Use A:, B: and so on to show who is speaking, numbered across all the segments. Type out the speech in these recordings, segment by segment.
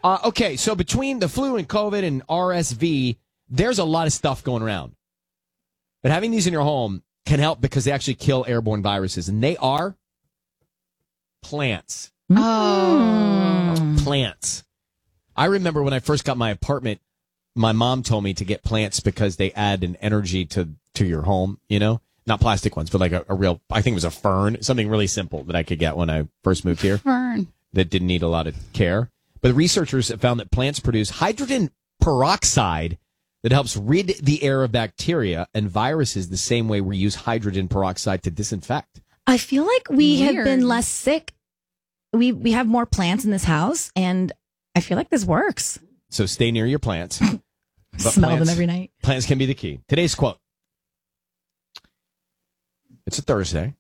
A: Okay, so between the flu and COVID and RSV, there's a lot of stuff going around. But having these in your home can help because they actually kill airborne viruses, and they are plants.
B: Oh.
A: Plants. I remember when I first got my apartment, my mom told me to get plants because they add an energy to your home, you know? Not plastic ones, but like a real, I think it was a fern, something really simple that I could get when I first moved here.
B: Fern.
A: That didn't need a lot of care. But the researchers have found that plants produce hydrogen peroxide that helps rid the air of bacteria and viruses the same way we use hydrogen peroxide to disinfect.
C: I feel like we have
B: Weird.
C: been less sick. We have more plants in this house, and I feel like this works.
A: So stay near your plants. But
C: Smell
A: plants,
C: them every night.
A: Plants can be the key. Today's quote. It's a Thursday.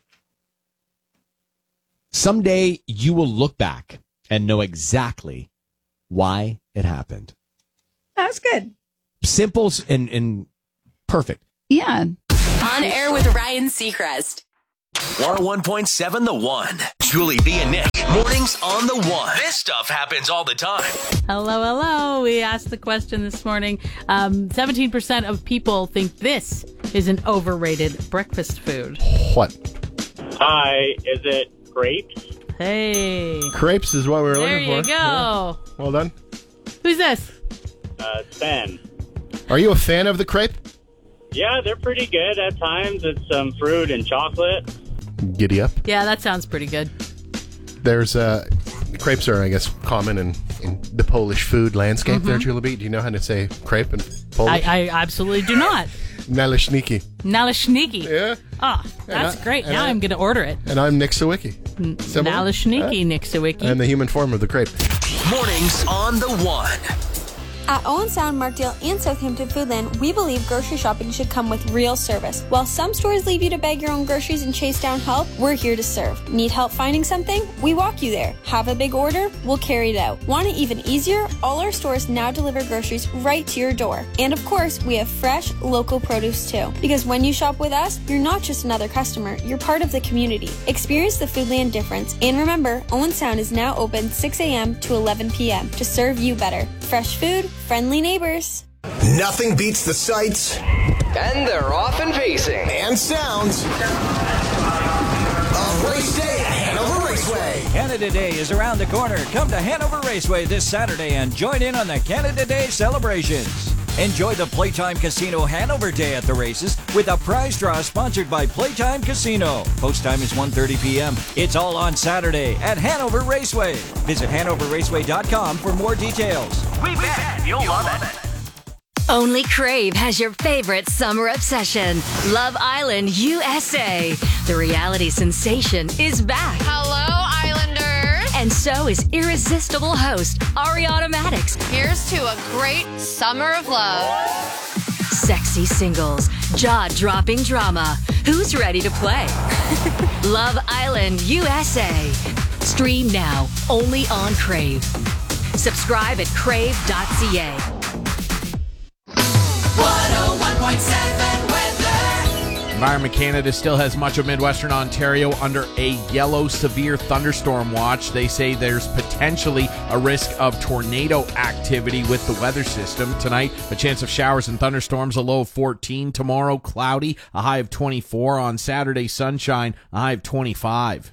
A: Someday you will look back and know exactly why it happened.
C: That's good.
A: Simple and perfect.
B: Yeah.
D: On air with Ryan Seacrest.
E: 101.7 The One. Julie B and Nick. Mornings on The One. This stuff happens all the time.
F: Hello. We asked the question this morning. 17% of people think this is an overrated breakfast food.
G: What?
H: Hi, is it grapes?
F: Hey.
G: Crepes is what we were
F: There
G: looking
F: you
G: for.
F: go.
G: Yeah. Well done.
F: Who's this?
H: Sven.
G: Are you a fan of the crepe?
H: Yeah, they're pretty good at times. It's some fruit and chocolate.
G: Giddy up.
F: Yeah, that sounds pretty good.
G: There's crepes are, I guess, common in the Polish food landscape there, Julie B. Do you know how to say crepe in Polish?
F: I absolutely do not.
G: Naleśniki.
F: Naleśniki.
G: Yeah.
F: Ah, that's great. Now I'm going to order it.
G: And I'm Nick Sawicki.
F: Naleśniki, Nick Sawicki.
G: And the human form of the crepe.
E: Mornings on The One.
I: At Owen Sound, Markdale, and Southampton Foodland, we believe grocery shopping should come with real service. While some stores leave you to bag your own groceries and chase down help, we're here to serve. Need help finding something? We walk you there. Have a big order? We'll carry it out. Want it even easier? All our stores now deliver groceries right to your door. And of course, we have fresh, local produce too. Because when you shop with us, you're not just another customer, you're part of the community. Experience the Foodland difference. And remember, Owen Sound is now open 6 a.m. to 11 p.m. to serve you better. Fresh food, friendly neighbors.
J: Nothing beats the sights.
E: And they're off and pacing.
J: And sounds of race day at Hanover Raceway.
K: Canada Day is around the corner. Come to Hanover Raceway this Saturday and join in on the Canada Day celebrations. Enjoy the Playtime Casino Hanover Day at the races with a prize draw sponsored by Playtime Casino. Post time is 1:30 p.m. It's all on Saturday at Hanover Raceway. Visit hanoverraceway.com for more details.
E: We bet you'll love it.
D: Only Crave has your favorite summer obsession. Love Island USA. The reality sensation is back.
L: Hello, Islanders.
D: And so is irresistible host Ariana Maddox.
L: Here's to a great summer of love.
D: Sexy singles, jaw-dropping drama. Who's ready to play? Love Island USA. Stream now, only on Crave. Subscribe at crave.ca.
M: 101.7 weather.
N: Environment Canada still has much of Midwestern Ontario under a yellow severe thunderstorm watch. They say there's potentially a risk of tornado activity with the weather system. Tonight, a chance of showers and thunderstorms, a low of 14. Tomorrow, cloudy, a high of 24. On Saturday, sunshine, a high of 25.